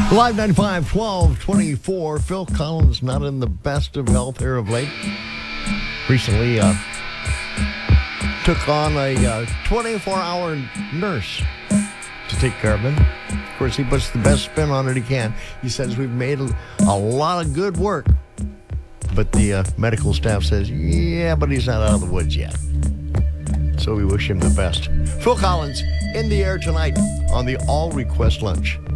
Live 95, 12, 24. Phil Collins not in the best of health here of late. Recently took on a 24-hour nurse to take care of him. Of course, he puts the best spin on it he can. He says we've made a lot of good work. But the medical staff says, yeah, but he's not out of the woods yet. So we wish him the best. Phil Collins in the air tonight on the All Request Lunch.